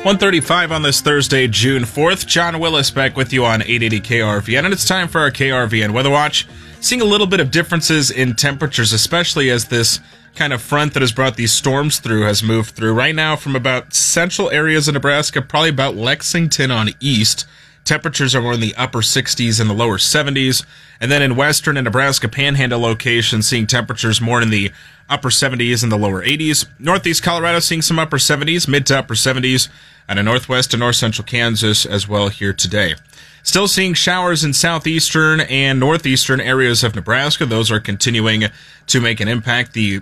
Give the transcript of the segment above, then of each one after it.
1:35 on this Thursday, June 4th. John Willis back with you on 880 KRVN, and it's time for our KRVN Weather Watch. Seeing a little bit of differences in temperatures, especially as this kind of front that has brought these storms through has moved through. Right now, from about central areas of Nebraska, probably about Lexington on east, temperatures are more in the upper 60s and the lower 70s. And then in western and Nebraska Panhandle locations, seeing temperatures more in the upper 70s and the lower 80s. Northeast Colorado seeing some upper 70s, mid to upper 70s, and in northwest and north central Kansas as well here today. Still seeing showers in southeastern and northeastern areas of Nebraska. Those are continuing to make an impact. The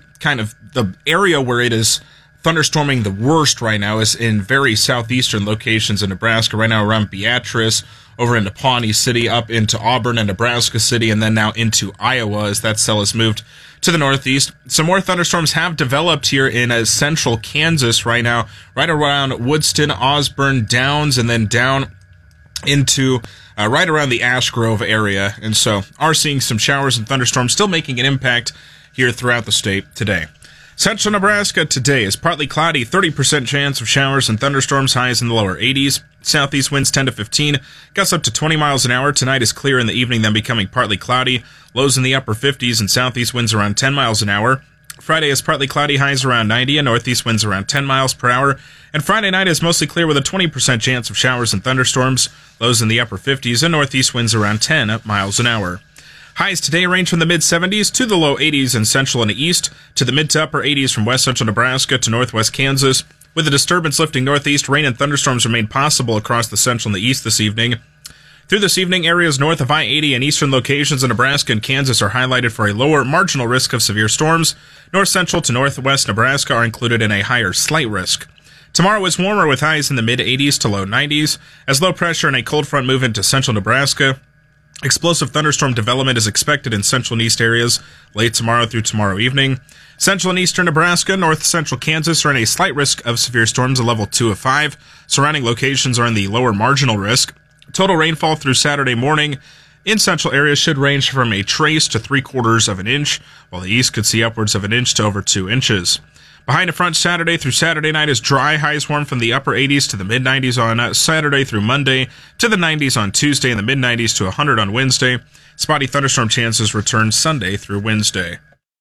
area where it is thunderstorming the worst right now is in very southeastern locations in Nebraska. Right now around Beatrice, over into Pawnee City, up into Auburn and Nebraska City, and then now into Iowa as that cell has moved to the northeast. Some more thunderstorms have developed here in central Kansas right now, right around Woodston, Osborne, Downs, and then down into right around the Ash Grove area. And so are seeing some showers and thunderstorms still making an impact here throughout the state today. Central Nebraska today is partly cloudy, 30% chance of showers and thunderstorms, highs in the lower 80s. Southeast winds 10 to 15, gusts up to 20 miles an hour. Tonight is clear in the evening, then becoming partly cloudy. Lows in the upper 50s and southeast winds around 10 miles an hour. Friday is partly cloudy, highs around 90, and northeast winds around 10 miles per hour. And Friday night is mostly clear with a 20% chance of showers and thunderstorms. Lows in the upper 50s and northeast winds around 10 miles an hour. Highs today range from the mid-70s to the low 80s in central and east, to the mid to upper 80s from west central Nebraska to northwest Kansas. With the disturbance lifting northeast, rain and thunderstorms remain possible across the central and the east this evening. Through this evening, areas north of I-80 and eastern locations in Nebraska and Kansas are highlighted for a lower marginal risk of severe storms. North central to northwest Nebraska are included in a higher slight risk. Tomorrow is warmer with highs in the mid-80s to low 90s. As low pressure and a cold front move into central Nebraska, explosive thunderstorm development is expected in central and east areas late tomorrow through tomorrow evening. Central and eastern Nebraska, north central Kansas are in a slight risk of severe storms, a level 2 of 5. Surrounding locations are in the lower marginal risk. Total rainfall through Saturday morning in central areas should range from a trace to 3/4 of an inch, while the east could see upwards of an inch to over 2 inches. Behind a front Saturday through Saturday night is dry. Highs warm from the upper 80s to the mid-90s on Saturday through Monday, to the 90s on Tuesday, and the mid-90s to 100 on Wednesday. Spotty thunderstorm chances return Sunday through Wednesday.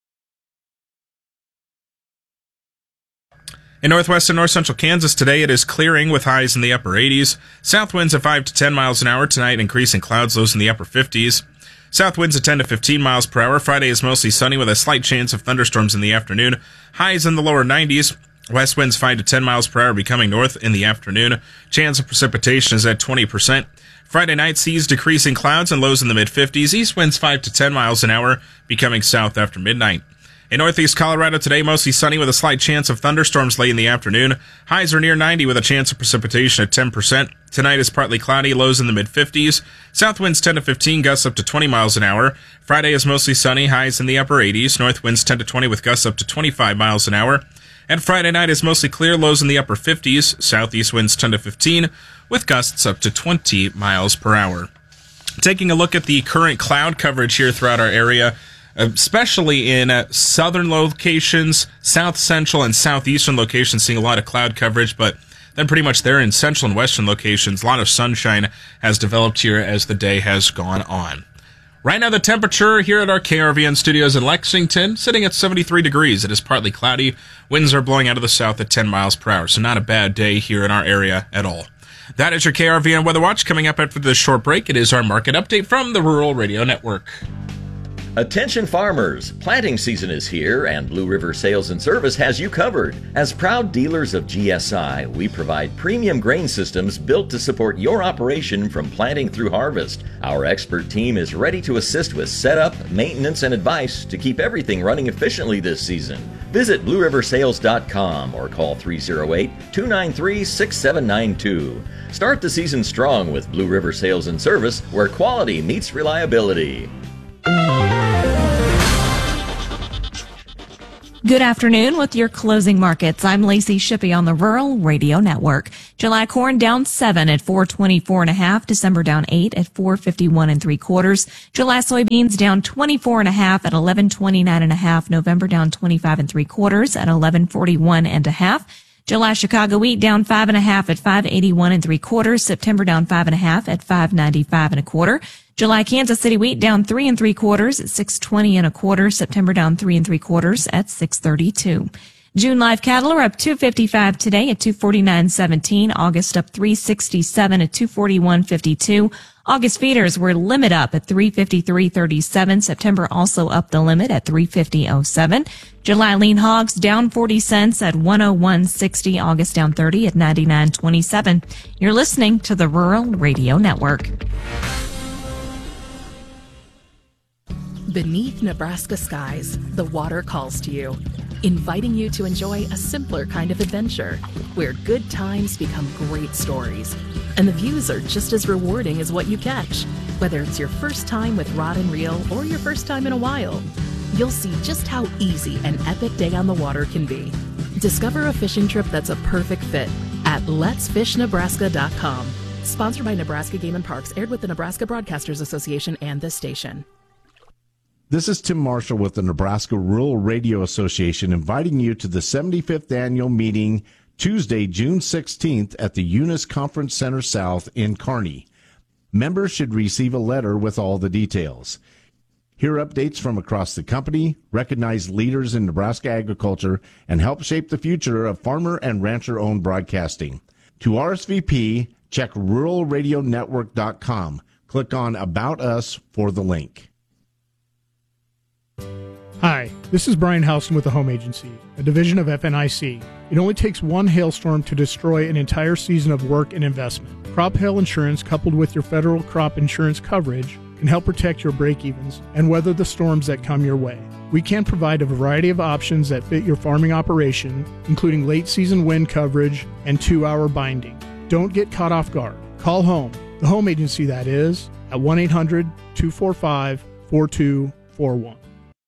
In northwest and north central Kansas today, it is clearing with highs in the upper 80s. South winds at 5 to 10 miles an hour tonight, increasing clouds, lows in the upper 50s. South winds at 10 to 15 miles per hour. Friday is mostly sunny with a slight chance of thunderstorms in the afternoon. Highs in the lower 90s. West winds 5 to 10 miles per hour becoming north in the afternoon. Chance of precipitation is at 20%. Friday night sees decreasing clouds and lows in the mid-50s. East winds 5 to 10 miles an hour becoming south after midnight. In northeast Colorado today, mostly sunny with a slight chance of thunderstorms late in the afternoon. Highs are near 90 with a chance of precipitation at 10%. Tonight is partly cloudy, lows in the mid-50s. South winds 10 to 15, gusts up to 20 miles an hour. Friday is mostly sunny, highs in the upper 80s. North winds 10 to 20 with gusts up to 25 miles an hour. And Friday night is mostly clear, lows in the upper 50s. Southeast winds 10 to 15 with gusts up to 20 miles per hour. Taking a look at the current cloud coverage here throughout our area, especially in southern locations, south central and southeastern locations, seeing a lot of cloud coverage, but then pretty much there in central and western locations, a lot of sunshine has developed here as the day has gone on. Right now, the temperature here at our KRVN studios in Lexington, sitting at 73 degrees. It is partly cloudy. Winds are blowing out of the south at 10 miles per hour, so not a bad day here in our area at all. That is your KRVN Weather Watch. Coming up after this short break, it is our market update from the Rural Radio Network. Attention farmers, planting season is here and Blue River Sales and Service has you covered. As proud dealers of GSI, we provide premium grain systems built to support your operation from planting through harvest. Our expert team is ready to assist with setup, maintenance, and advice to keep everything running efficiently this season. Visit BlueRiverSales.com or call 308-293-6792. Start the season strong with Blue River Sales and Service, where quality meets reliability. Good afternoon with your closing markets. I'm Lacey Shippey on the Rural Radio Network. July corn down 7 at 424.5. December down 8 at 451 3/4. July soybeans down 24.5 at 1129.5. November down 25 3/4 at 1141.5. July Chicago wheat down 5.5 at 581 3/4. September down 5.5 at 595 1/4. July Kansas City wheat down 3 3/4 at 620 1/4. September down 3 3/4 at 632. June live cattle are up 255 today at 249.17. August up 367 at 241.52. August feeders were limit up at 353.37. September also up the limit at 350.07. July lean hogs down 40 cents at 101.60. August down 30 at 99.27. You're listening to the Rural Radio Network. Beneath Nebraska skies, the water calls to you, inviting you to enjoy a simpler kind of adventure where good times become great stories. And the views are just as rewarding as what you catch. Whether it's your first time with rod and reel or your first time in a while, you'll see just how easy an epic day on the water can be. Discover a fishing trip that's a perfect fit at letsfishnebraska.com. Sponsored by Nebraska Game and Parks, aired with the Nebraska Broadcasters Association and this station. This is Tim Marshall with the Nebraska Rural Radio Association, inviting you to the 75th annual meeting Tuesday, June 16th at the Eunice Conference Center South in Kearney. Members should receive a letter with all the details. Hear updates from across the company, recognize leaders in Nebraska agriculture, and help shape the future of farmer and rancher-owned broadcasting. To RSVP, check ruralradionetwork.com. Click on About Us for the link. Hi, this is Brian Houston with the Home Agency, a division of FNIC. It only takes one hailstorm to destroy an entire season of work and investment. Crop hail insurance, coupled with your federal crop insurance coverage, can help protect your break-evens and weather the storms that come your way. We can provide a variety of options that fit your farming operation, including late-season wind coverage and 2-hour binding. Don't get caught off guard. Call home, the Home Agency that is, at 1-800-245-4241.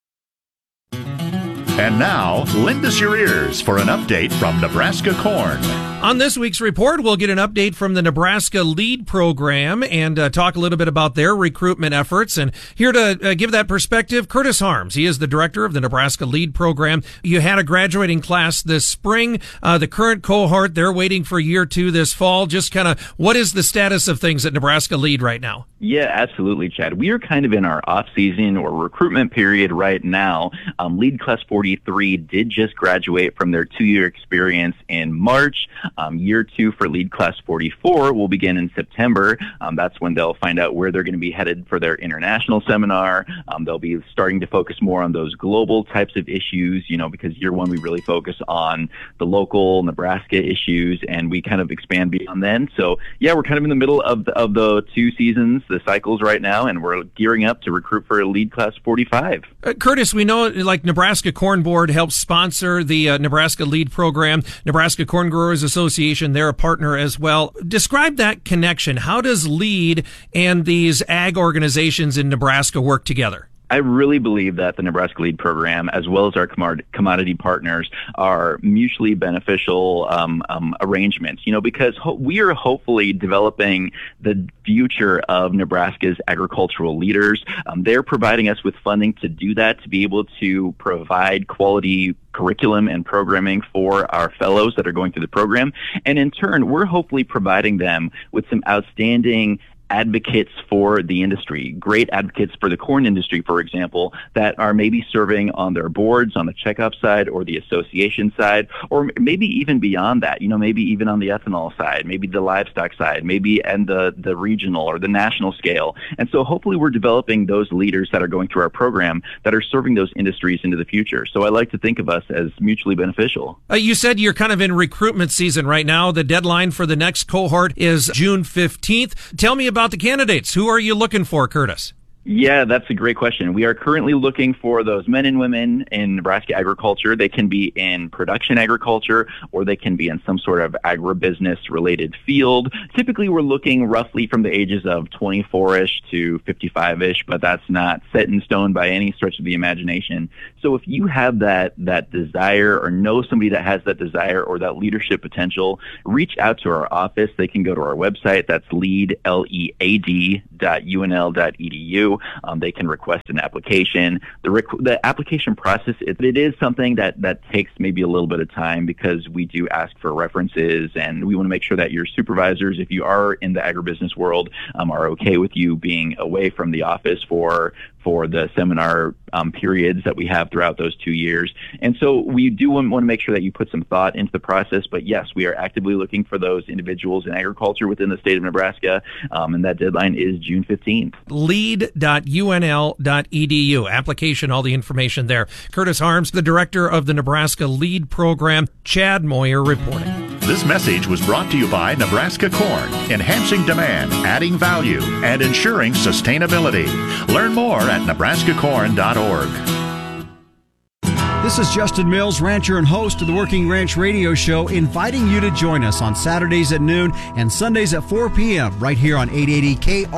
And now, lend us your ears for an update from Nebraska Corn. On this week's report, we'll get an update from the Nebraska LEAD program and talk a little bit about their recruitment efforts. And here to give that perspective, Curtis Harms. He is the director of the Nebraska LEAD program. You had a graduating class this spring. The current cohort, they're waiting for year 2 this fall. Just kind of, what is the status of things at Nebraska LEAD right now? Yeah, absolutely, Chad. We are kind of in our off-season or recruitment period right now. LEAD Class 43 did just graduate from their 2-year experience in March. Year 2 for LEAD Class 44 will begin in September. That's when they'll find out where they're going to be headed for their international seminar. They'll be starting to focus more on those global types of issues, because year 1 we really focus on the local Nebraska issues, and we kind of expand beyond then. So, yeah, we're kind of in the middle of the 2 seasons, the cycles right now, and we're gearing up to recruit for LEAD Class 45. Curtis, we know like Nebraska Corn Board helps sponsor the Nebraska LEAD program. Nebraska Corn Growers Association, they're a partner as well. Describe that connection. How does LEAD and these ag organizations in Nebraska work together? I really believe that the Nebraska LEAD program, as well as our commodity partners, are mutually beneficial arrangements, because we are hopefully developing the future of Nebraska's agricultural leaders. They're providing us with funding to do that, to be able to provide quality curriculum and programming for our fellows that are going through the program. And in turn, we're hopefully providing them with some outstanding advocates for the industry, great advocates for the corn industry, for example, that are maybe serving on their boards on the checkup side or the association side, or maybe even beyond that, maybe even on the ethanol side, maybe the livestock side, maybe and the regional or the national scale. And so hopefully we're developing those leaders that are going through our program that are serving those industries into the future. So I like to think of us as mutually beneficial. You said you're kind of in recruitment season right now. The deadline for the next cohort is June 15th. Tell me about the candidates. Who are you looking for, Curtis? Yeah, that's a great question. We are currently looking for those men and women in Nebraska agriculture. They can be in production agriculture, or they can be in some sort of agribusiness-related field. Typically, we're looking roughly from the ages of 24-ish to 55-ish, but that's not set in stone by any stretch of the imagination. So if you have that desire or know somebody that has that desire or that leadership potential, reach out to our office. They can go to our website. That's LEAD, LEAD.com. lead.unl.edu. They can request an application. The application process, it is something that takes maybe a little bit of time because we do ask for references, and we want to make sure that your supervisors, if you are in the agribusiness world, are okay with you being away from the office for the seminar periods that we have throughout those 2 years. And so we do want to make sure that you put some thought into the process. But yes, we are actively looking for those individuals in agriculture within the state of Nebraska, and that deadline is June 15th. Lead.unl.edu. Application, all the information there. Curtis Harms, the director of the Nebraska LEAD program. Chad Moyer reporting. This message was brought to you by Nebraska Corn, enhancing demand, adding value, and ensuring sustainability. Learn more at nebraskacorn.org. This is Justin Mills, rancher and host of the Working Ranch Radio Show, inviting you to join us on Saturdays at noon and Sundays at 4 p.m. right here on 880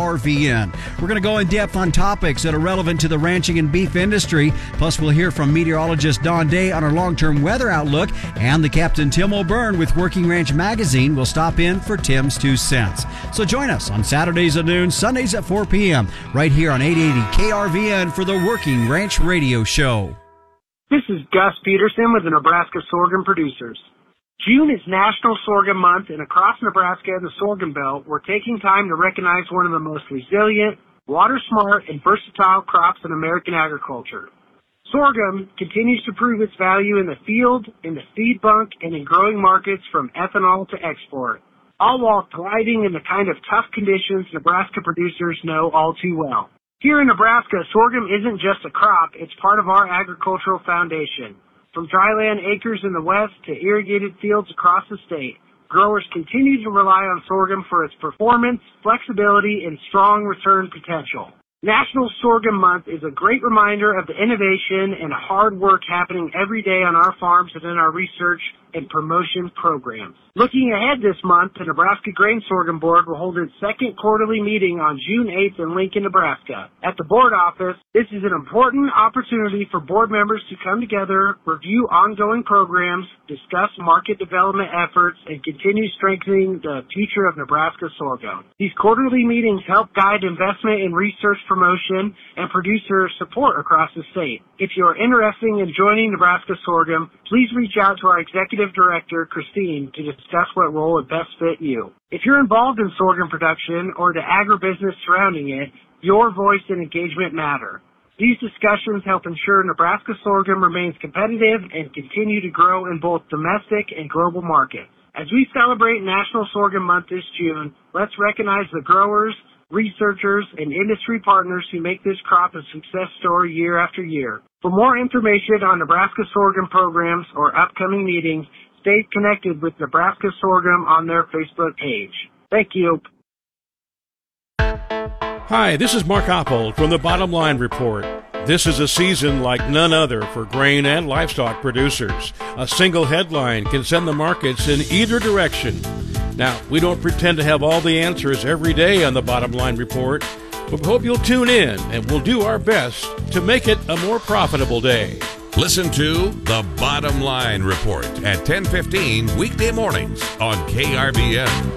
KRVN. We're going to go in depth on topics that are relevant to the ranching and beef industry. Plus, we'll hear from meteorologist Don Day on our long-term weather outlook, and the Captain Tim O'Byrne with Working Ranch Magazine will stop in for Tim's 2 cents. So join us on Saturdays at noon, Sundays at 4 p.m. right here on 880 KRVN for the Working Ranch Radio Show. This is Gus Peterson with the Nebraska Sorghum Producers. June is National Sorghum Month, and across Nebraska and the Sorghum Belt, we're taking time to recognize one of the most resilient, water-smart, and versatile crops in American agriculture. Sorghum continues to prove its value in the field, in the feed bunk, and in growing markets from ethanol to export, all while thriving in the kind of tough conditions Nebraska producers know all too well. Here in Nebraska, sorghum isn't just a crop, it's part of our agricultural foundation. From dryland acres in the west to irrigated fields across the state, growers continue to rely on sorghum for its performance, flexibility, and strong return potential. National Sorghum Month is a great reminder of the innovation and hard work happening every day on our farms and in our research and promotion programs. Looking ahead this month, the Nebraska Grain Sorghum Board will hold its second quarterly meeting on June 8th in Lincoln, Nebraska. At the board office, this is an important opportunity for board members to come together, review ongoing programs, discuss market development efforts, and continue strengthening the future of Nebraska sorghum. These quarterly meetings help guide investment in research promotion and producer support across the state. If you are interested in joining Nebraska Sorghum, please reach out to our Executive Director, Christine, to discuss what role would best fit you. If you're involved in sorghum production or the agribusiness surrounding it, your voice and engagement matter. These discussions help ensure Nebraska sorghum remains competitive and continue to grow in both domestic and global markets. As we celebrate National Sorghum Month this June, let's recognize the growers, researchers, and industry partners who make this crop a success story year after year. For more information on Nebraska sorghum programs or upcoming meetings, stay connected with Nebraska Sorghum on their Facebook page. Thank you. Hi, this is Mark Oppold from the Bottom Line Report. This is a season like none other for grain and livestock producers. A single headline can send the markets in either direction. Now, we don't pretend to have all the answers every day on the Bottom Line Report, but we hope you'll tune in and we'll do our best to make it a more profitable day. Listen to The Bottom Line Report at 10:15 weekday mornings on KRVN.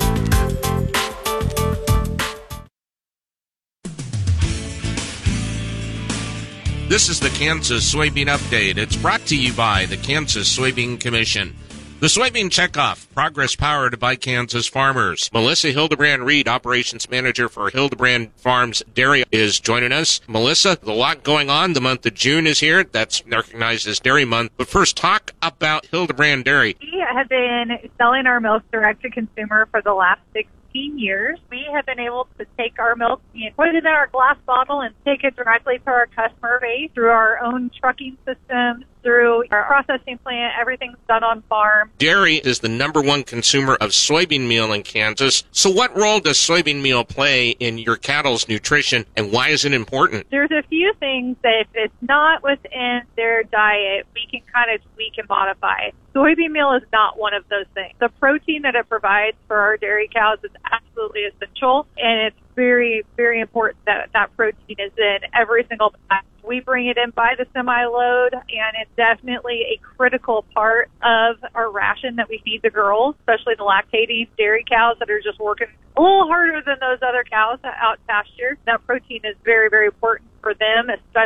This is the Kansas Soybean Update. It's brought to you by the Kansas Soybean Commission. The Soybean Checkoff, progress powered by Kansas farmers. Melissa Hildebrand Reed, Operations Manager for Hildebrand Farms Dairy, is joining us. Melissa, a lot going on. The month of June is here. That's recognized as Dairy Month. But first, talk about Hildebrand Dairy. We have been selling our milk direct to consumer for the last 16 years. We have been able to take our milk and put it in our glass bottle and take it directly to our customer base through our own trucking systems, through our processing plant. Everything's done on farm. Dairy is the number one consumer of soybean meal in Kansas. So what role does soybean meal play in your cattle's nutrition, and why is it important? There's a few things that if it's not within their diet, we can kind of tweak and modify. Soybean meal is not one of those things. The protein that it provides for our dairy cows is absolutely essential, and it's very, very important that that protein is in every single pack. We bring it in by the semi-load, and it's definitely a critical part of our ration that we feed the girls, especially the lactating dairy cows that are just working a little harder than those other cows out pasture. That protein is very, very important for them, especially